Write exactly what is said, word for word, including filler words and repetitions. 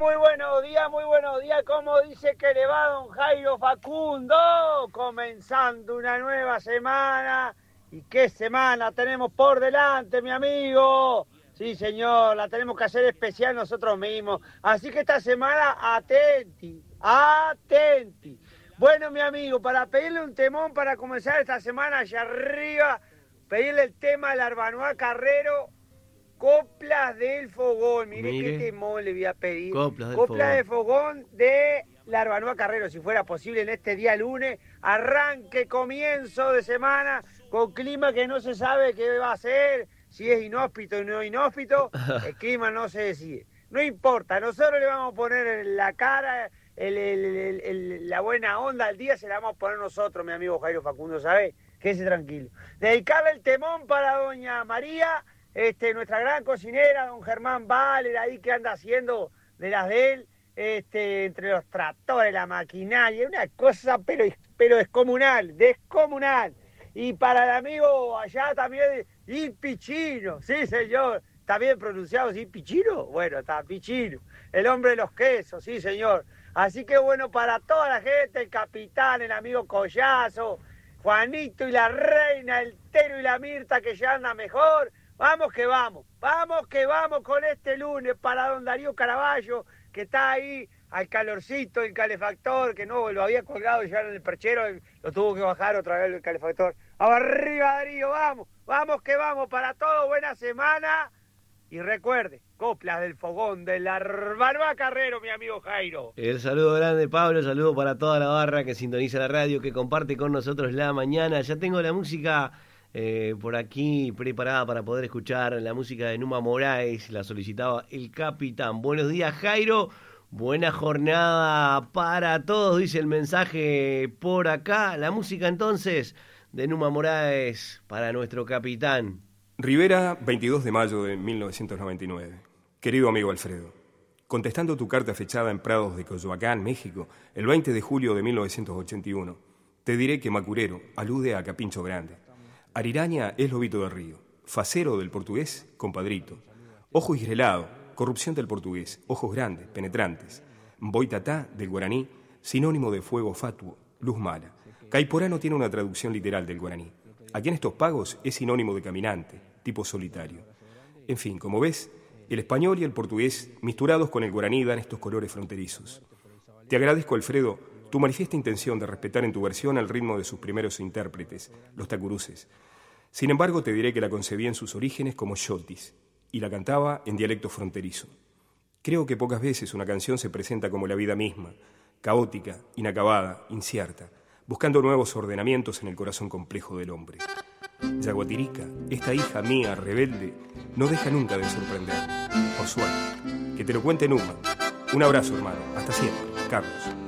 muy buenos días, muy buenos días. ¿Cómo dice que le va don Jairo Facundo? Comenzando una nueva semana. ¿Y qué semana tenemos por delante, mi amigo? Sí, señor, la tenemos que hacer especial nosotros mismos. Así que esta semana, atenti, atenti. Bueno, mi amigo, para pedirle un temón para comenzar esta semana allá arriba, pedirle el tema del Arbanoa Carrero, Coplas del Fogón. Miré Mire. qué temón le voy a pedir. Coplas del Coplas Fogón. del Fogón de la Arbanoa Carrero, si fuera posible en este día lunes. Arranque, comienzo de semana, con clima que no se sabe qué va a ser, si es inhóspito o no inhóspito, el clima no se decide. No importa, nosotros le vamos a poner en la cara, el, el, el, el, la buena onda al día se la vamos a poner nosotros, mi amigo Jairo Facundo, ¿sabes? Quédese tranquilo. Dedicarle el temón para doña María, este, nuestra gran cocinera, don Germán Valer, ahí que anda haciendo de las de él, este, entre los tractores, la maquinaria, una cosa pero, pero descomunal, descomunal. Y para el amigo allá también, Il Pichino, sí señor, ¿está bien pronunciado, sí, Pichino? Bueno, está Pichino, el hombre de los quesos, sí señor. Así que bueno, para toda la gente, el capitán, el amigo Collazo, Juanito y la reina, el Tero y la Mirta que ya anda mejor, vamos que vamos, vamos que vamos con este lunes para don Darío Caraballo, que está ahí al calorcito, el calefactor, que no lo había colgado ya en el perchero, lo tuvo que bajar otra vez el calefactor. Arriba Darío, vamos, vamos que vamos para todo, buena semana. Y recuerde, Coplas del Fogón, del Arbanoa Carrero, mi amigo Jairo. El saludo grande, Pablo, el saludo para toda la barra que sintoniza la radio, que comparte con nosotros la mañana. Ya tengo la música eh, por aquí preparada para poder escuchar, la música de Numa Moraes, la solicitaba el capitán. Buenos días, Jairo. Buena jornada para todos, dice el mensaje por acá. La música entonces de Numa Moraes para nuestro capitán. Rivera, veintidós de mayo de mil novecientos noventa y nueve. Querido amigo Alfredo, contestando tu carta fechada en Prados de Coyoacán, México, el veinte de julio de mil novecientos ochenta y uno, te diré que Macurero alude a Capincho Grande. Ariraña es lobito del río. Facero del portugués, compadrito. Ojo isgrelado, corrupción del portugués. Ojos grandes, penetrantes. Boitatá del guaraní, sinónimo de fuego fatuo, luz mala. Caiporano tiene una traducción literal del guaraní. Aquí en estos pagos es sinónimo de caminante, tipo solitario. En fin, como ves, el español y el portugués misturados con el guaraní dan estos colores fronterizos. Te agradezco, Alfredo, tu manifiesta intención de respetar en tu versión el ritmo de sus primeros intérpretes, los tacuruces. Sin embargo, te diré que la concebí en sus orígenes como xotis y la cantaba en dialecto fronterizo. Creo que pocas veces una canción se presenta como la vida misma, caótica, inacabada, incierta, buscando nuevos ordenamientos en el corazón complejo del hombre. Yaguatirica, esta hija mía rebelde, no deja nunca de sorprender. Por suerte, que te lo cuente Numa. Un abrazo, hermano. Hasta siempre, Carlos.